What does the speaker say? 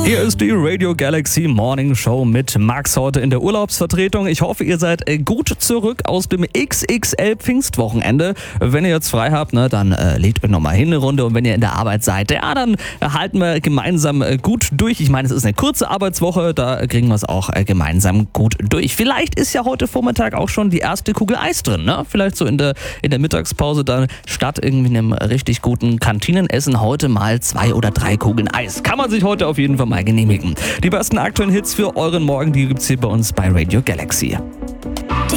Hier ist die Radio Galaxy Morning Show mit Max heute in der Urlaubsvertretung. Ich hoffe, ihr seid gut zurück aus dem XXL Pfingstwochenende. Wenn ihr jetzt frei habt, dann legt euch nochmal hin eine Runde. Und wenn ihr in der Arbeit seid, dann halten wir gemeinsam gut durch. Ich meine, es ist eine kurze Arbeitswoche, da kriegen wir es auch gemeinsam gut durch. Vielleicht ist ja heute Vormittag auch schon die erste Kugel Eis drin. Vielleicht so in der Mittagspause dann statt irgendwie einem richtig guten Kantinenessen heute mal 2 oder 3 Kugeln Eis. Kann man sich heute auf jeden Fall mal genehmigen. Die besten aktuellen Hits für euren Morgen, die gibt's hier bei uns bei Radio Galaxy.